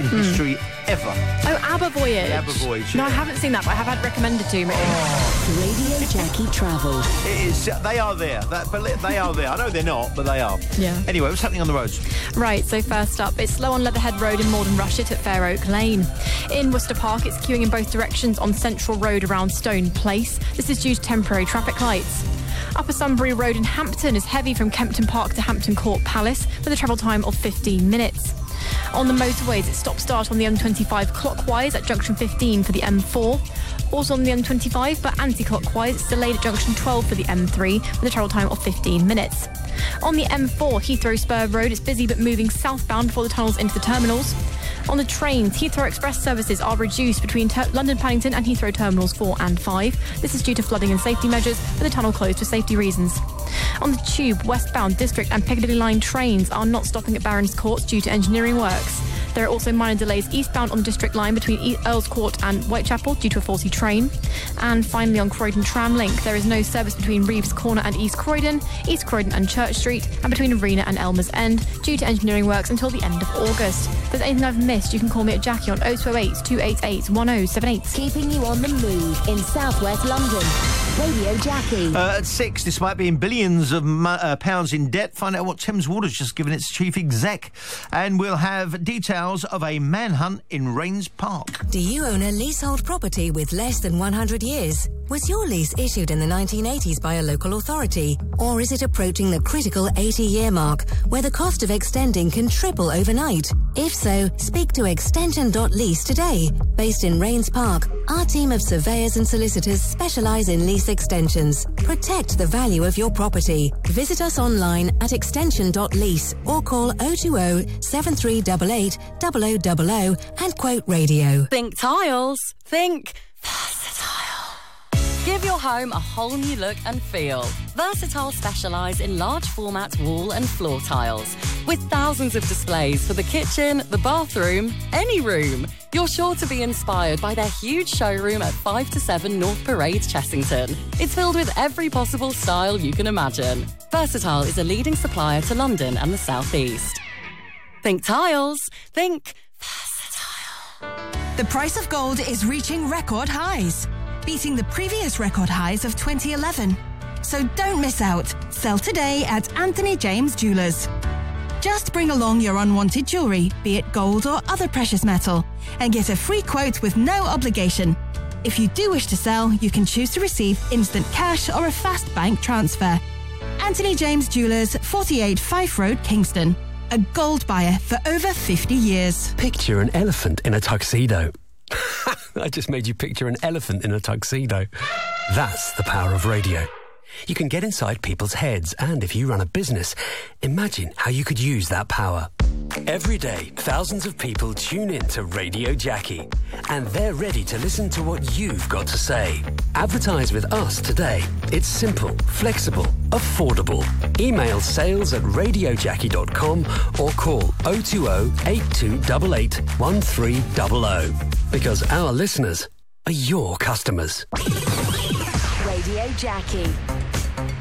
in history ever. Oh, ABBA Voyage. The ABBA Voyage. No, yeah. I haven't seen that, but I have had recommended to me. Radio Jackie Travel. It is. They are there. They are there. I know they're not, but they are. Yeah. Anyway, what's happening on the roads? Right, so first up, it's slow on Leatherhead Road in Malden Rushet at Fair Oak Lane. In Worcester Park, it's queuing in both directions on Central Road around Stone Place. This is due to temporary traffic lights. Upper Sunbury Road in Hampton is heavy from Kempton Park to Hampton Court Palace with a travel time of 15 minutes. On the motorways, it's stop-start on the M25 clockwise at junction 15 for the M4. Also on the M25, but anti-clockwise, it's delayed at junction 12 for the M3 with a travel time of 15 minutes. On the M4, Heathrow Spur Road, it's busy but moving southbound before the tunnels into the terminals. On the trains, Heathrow Express services are reduced between London Paddington and Heathrow Terminals 4 and 5. This is due to flooding and safety measures, with the tunnel closed for safety reasons. On the Tube, westbound District and Piccadilly Line trains are not stopping at Barons Court due to engineering works. There are also minor delays eastbound on the District Line between Earls Court and Whitechapel due to a faulty train. And finally on Croydon Tramlink, there is no service between Reeves Corner and East Croydon and Church Street, and between Arena and Elmer's End due to engineering works until the end of August. If there's anything I've missed, you can call me at Jackie on 0208 288 1078. Keeping you on the move in southwest London. Radio Jackie. At 6, despite being billions of pounds in debt, find out what Thames Water's just given its chief exec. And we'll have details of a manhunt in Rains Park. Do you own a leasehold property with less than 100 years? Was your lease issued in the 1980s by a local authority? Or is it approaching the critical 80-year mark, where the cost of extending can triple overnight? If so, speak to Extension.lease today. Based in Rains Park, our team of surveyors and solicitors specialise in lease extensions. Protect the value of your property. Visit us online at Extension.lease or call 020 7388 0000 and quote radio. Think tiles. Think Versatile. Give your home a whole new look and feel. Versatile specialise in large format wall and floor tiles with thousands of displays for the kitchen, the bathroom, any room. You're sure to be inspired by their huge showroom at 5 to 7 North Parade, Chessington. It's filled with every possible style you can imagine. Versatile is a leading supplier to London and the South East. Think tiles. Think Versatile. The price of gold is reaching record highs, beating the previous record highs of 2011. So don't miss out. Sell today at Anthony James Jewellers. Just bring along your unwanted jewellery, be it gold or other precious metal, and get a free quote with no obligation. If you do wish to sell, you can choose to receive instant cash or a fast bank transfer. Anthony James Jewellers, 48 Fife Road, Kingston. A gold buyer for over 50 years. Picture an elephant in a tuxedo. I just made you picture an elephant in a tuxedo. That's the power of radio. You can get inside people's heads, and if you run a business, imagine how you could use that power. Every day, thousands of people tune in to Radio Jackie, and they're ready to listen to what you've got to say. Advertise with us today. It's simple, flexible, affordable. Email sales@radiojackie.com or call 020 8288 1300. Because our listeners are your customers. Radio Jackie.